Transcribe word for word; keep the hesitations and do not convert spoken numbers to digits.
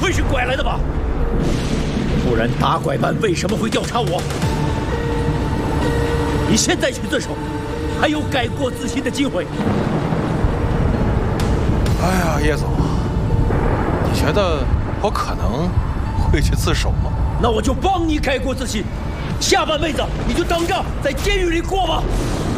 会是拐来的吧？不然打拐办为什么会调查我？你现在去自首，还有改过自新的机会。 哎呀，叶总，你觉得我可能会去自首吗？ 那我就帮你改过自新，下半辈子你就等着在监狱里过吧。